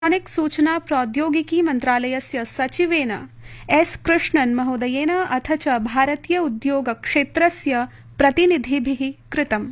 Electronic सूचना प्रौद्योगिकी मन्त्रालयस्य सचिवेन एस कृष्णन् महोदयेन अथ च भारतीय उद्योग क्षेत्रस्य प्रतिनिधिभिः कृतम्।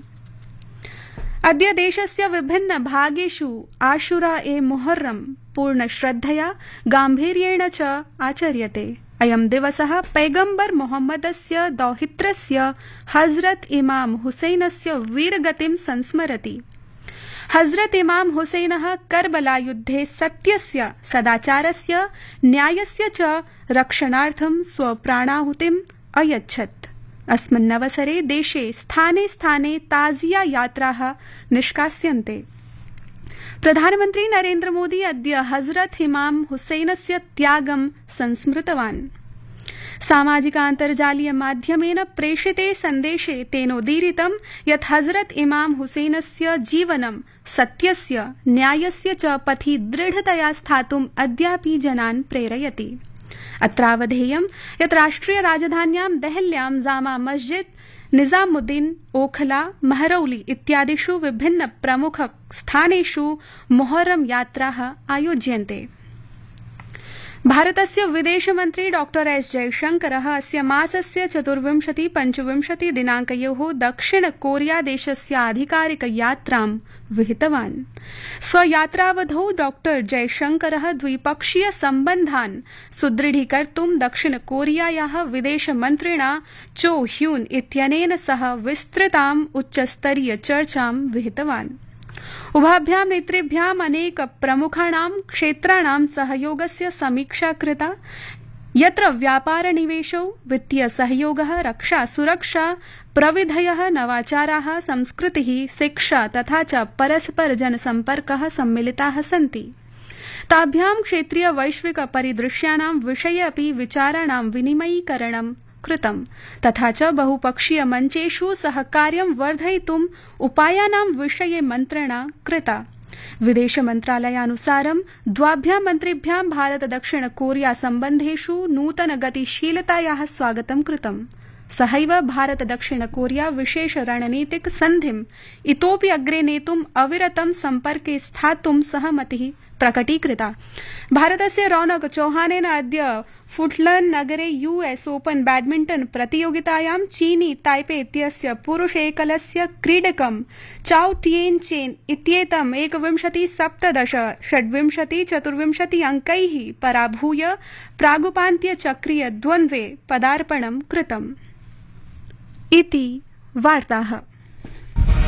अद्य देशस्य विभिन्न भागेषु आशुरा ए मुहर्रम पूर्णश्रद्धया गाम्भीर्येण च आचर्यते। अयं दिवसः पैगम्बर मोहम्मदस्य दौहित्रस्य हजरत इमाम हुसैनस्य वीरगतिं संस्मरति। हजरत इमाम हुसैनः करबला युद्धे सत्यस्य, सदाचारस्य, न्यायस्य च रक्षणार्थं स्वप्राणाहुतिम् अयच्छत्। अस्मिन्नवसरे देशे स्थाने स्थाने ताजिया यात्राः निष्कास्यन्ते। प्रधानमन्त्री नरेन्द्र मोदी अद्य हजरत इमाम हुसैनस्य त्यागं संस्मृतवान्। सामाजिकान्तर्जालीय माध्यमेन प्रेषिते सन्देशे तेनोदीरितं यत् हजरत इमाम हुसैनस्य जीवनं सत्यस्य, न्यायस्य च पथि दृढतया स्थातुम् अद्यापि जनान् प्रेरयति। अत्रावधेयं यत् राष्ट्रिय राजधान्यां देहल्यां जामा मस्जिद, निजामुद्दीन, ओखला, महरौली इत्यादिषु विभिन्न प्रमुख स्थानेषु मोहर्रम यात्राः आयोज्यन्ते। भारतस्य विदेशमन्त्री डॉ एस जयशंकरः अस्य मासस्य 24-25 दिनाङ्कयोः दक्षिण कोरिया देशस्य आधिकारिक यात्रां विहितवान्। स्वयात्रावधौ डॉ जयशंकरः द्विपक्षीय सम्बन्धान् सुदृढीकर्तुं दक्षिण कोरियायाः विदेशमन्त्रिणा चो ह्यून इत्यनेन सह विस्तृताम् उच्चस्तरीय चर्चां विहितवान्। उभाभ्यां नेतृभ्याम् अनेक प्रमुखाणां क्षेत्राणां सहयोगस्य समीक्षा कृता, यत्र व्यापार निवेशौ, वित्तीय सहयोगः, रक्षा सुरक्षा, प्रविधयः, नवाचाराः, संस्कृतिः, शिक्षा तथा च परस्पर जनसम्पर्कः सम्मिलिताः सन्ति। ताभ्यां क्षेत्रीय वैश्विक परिदृश्यानां विषये अपि विचाराणां विनिमयीकरणं कृतम्, तथा च बहुपक्षीय मञ्चेषु सहकार्यं वर्धयितुम् उपायानां विषये मन्त्रणा कृता। विदेशमन्त्रालयानुसारं द्वाभ्यां मन्त्रिभ्यां भारत दक्षिण कोरिया सम्बन्धेषु नूतन गतिशीलतायाः स्वागतं कृतम्। सहैव भारत दक्षिण कोरिया विशेष रणनीतिक सन्धिम् इतोपि अग्रे नेतुम् अविरतं सम्पर्के स्थातुं सहमतिः प्रकटीकृता। भारतस्य रौनक चौहानेन अद्य फुटलन नगरे यूएस ओपन बैडमिंटन प्रतियोगितायां चीनी ताइपे इत्यस्य पुरुष एकलस्य क्रीडकं चाओ टिएन चेन इत्येतं 21-17, 26-24 अङ्कैः पराभूय प्रागुपान्त्यचक्रीय द्वन्द्वे पदार्पणं कृतम्। इति वार्ताः।